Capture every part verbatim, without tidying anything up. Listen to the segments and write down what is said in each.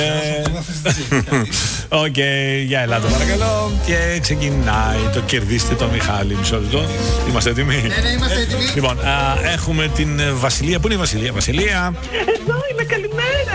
Οκ, για ελάτε παρακαλώ. Και ξεκινάει το κερδίστε το Μιχάλη. Μισό λεπτό. Είμαστε έτοιμοι? Ναι, ναι, είμαστε έτοιμοι. Λοιπόν, α, έχουμε την Βασιλεία. Πού είναι η Βασιλεία? Βασιλεία. Εδώ είμαι, καλημέρα.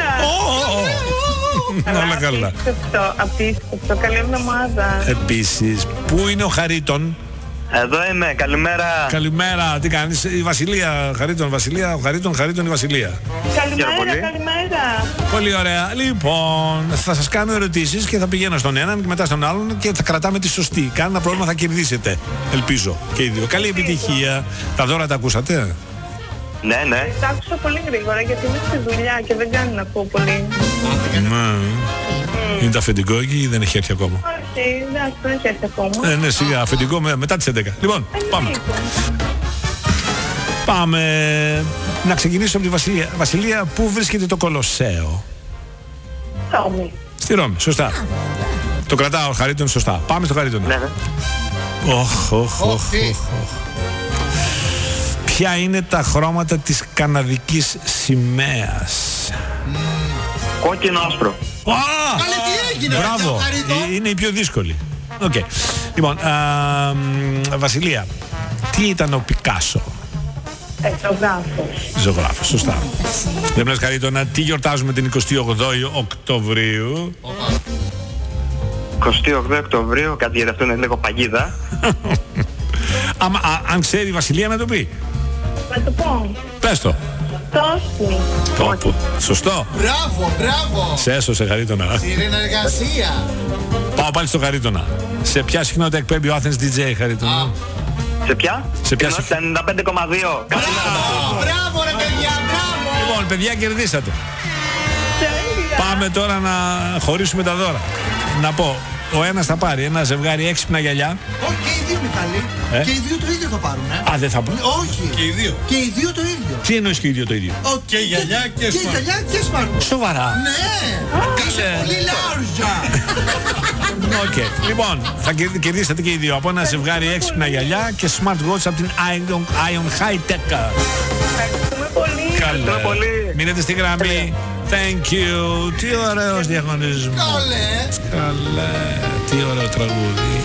Όλα καλά. Απίστευτο, καλή εβδομάδα. Επίσης, πού είναι ο Χαρίτων? Εδώ είμαι, καλημέρα. Καλημέρα, τι κάνεις? Η Βασιλεία, Χαρίτων, Βασιλεία, ο Χαρίτων, Χαρίτων, η Βασιλεία. Καλημέρα, πολύ. καλημέρα. Πολύ ωραία. Λοιπόν, θα σας κάνω ερωτήσεις και θα πηγαίνω στον έναν και μετά στον άλλον και θα κρατάμε τη σωστή. Κανένα πρόβλημα, θα κερδίσετε. Ελπίζω και οι δύο. Καλή επιτυχία. Τα δώρα τα ακούσατε? Ναι, ναι. Τα άκουσα πολύ γρήγορα γιατί είμαι στη δουλειά και δεν κάνει να ακούω πολύ. Ναι. Είναι το αφεντικό εκεί ή δεν έχει έρθει ακόμα? Όχι, δεν έχει έρθει ακόμα. Ε, ναι, σιγά, αφεντικό με- μετά τις έντεκα. Λοιπόν, πάμε. Πάμε να ξεκινήσω από τη Βασιλεία. Βασιλεία, πού βρίσκεται το Κολοσσέο? Ρώμη. Στη Ρώμη, σωστά. Το κρατάω, Χαρίτων, σωστά. Πάμε στο Χαρίτον. Ναι, ναι. Οχ, οχ, οχ, Όχι. οχ, οχ. Ποια είναι τα χρώματα της καναδικής σημαίας? Κόκκινο άσπρο. Α! Καλέ, τι έγινε, Μπράβο, ρε, Χαρίτο? Ε, είναι η πιο δύσκολη. Οκ. Λοιπόν, α, μ, Βασιλεία, τι ήταν ο Πικάσο? Ζωγράφος. Ζωγράφος, σωστά. Δεν μου λες, Χαρίτονα, τι γιορτάζουμε την εικοστή όγδοη Οκτωβρίου? εικοστή όγδοη Οκτωβρίου, κάτι γιατί αυτό είναι λίγο παγίδα. Άμα, α, αν ξέρει η Βασιλεία να το πει. Να το πω. Πες το. Τόσπι. Το, σωστό. Μπράβο, μπράβο. Σε έσωσε, Χαρίτονα. Συνεργασία. Πάω πάλι στο Χαρίτονα. Σε ποια συχνότητα εκπέμπει ο Athens ντι τζέι, Χαρίτονα? Σε ποια? Σε ποια Ενότητα ενενήντα πέντε κόμμα δύο. Καλημέρα. Μπράβο, ρε παιδιά, μπράβο. Λοιπόν, παιδιά, κερδίσατε. Πάμε τώρα να χωρίσουμε τα δώρα. Να πω, ο ένας θα πάρει ένα ζευγάρι έξυπνα γυαλιά. Όχι, και οι δύο, Μιχάλη. Ε? Και οι δύο το ίδιο θα πάρουν, ε. Α, δεν θα πω. Όχι. Και οι δύο. Και οι δύο το ίδιο. Τι εννοείς και οι δύο το ίδιο? Ο- Και γυαλιά και Και smart. γυαλιά και smart. Σοβαρά. Ναι. Είσαι πολύ λάρζα. Οκ. Λοιπόν, θα κερδί- κερδίσατε και οι δύο από ένα ζευγάρι έξυπνα γυαλιά και smart watch από την Ion, Ion High Tech. Ευχαριστούμε πολύ. Καλέ. πολύ. Μείνετε στη γραμμή. Thank you. Τι ωραίος διαγωνισμός. Καλέ. Καλέ. Τι ωραίο τραγούδι.